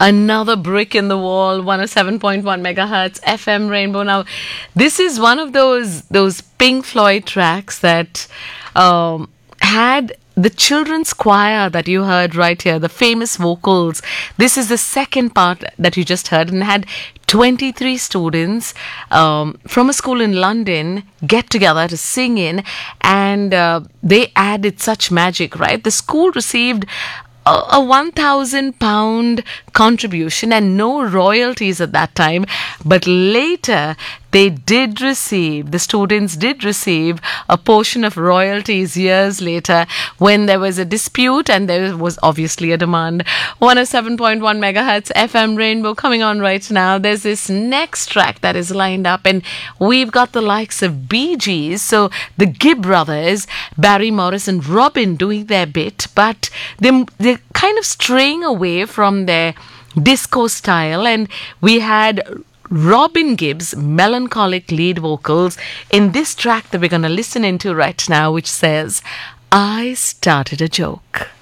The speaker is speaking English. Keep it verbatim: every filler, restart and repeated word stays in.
Another brick in the wall, one oh seven point one megahertz F M Rainbow. Now, this is one of those those Pink Floyd tracks that um, had the children's choir that you heard right here, the famous vocals. This is the second part that you just heard, and had twenty-three students um, from a school in London get together to sing in, and uh, they added such magic, right? The school received a, a one thousand pound contribution and no royalties at that time, but later they did receive, the students did receive a portion of royalties years later when there was a dispute and there was obviously a demand. one oh seven point one megahertz F M Rainbow coming on right now. There's this next track that is lined up, and we've got the likes of Bee Gees, so the Gibb brothers, Barry Morris and Robin doing their bit, but they, they're kind of straying away from their disco style, and we had Robin Gibb's melancholic lead vocals in this track that we're going to listen into right now, which says, I Started a Joke.